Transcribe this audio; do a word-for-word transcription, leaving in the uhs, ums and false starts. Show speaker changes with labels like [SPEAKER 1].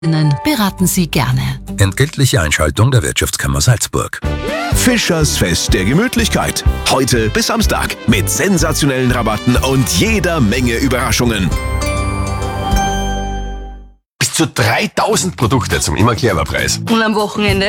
[SPEAKER 1] beraten Sie gerne.
[SPEAKER 2] Entgeltliche Einschaltung der Wirtschaftskammer Salzburg.
[SPEAKER 3] Fischers Fest der Gemütlichkeit. Heute bis Samstag mit sensationellen Rabatten und jeder Menge Überraschungen.
[SPEAKER 4] Bis zu dreitausend Produkte zum immer Clever Preis.
[SPEAKER 5] Und am Wochenende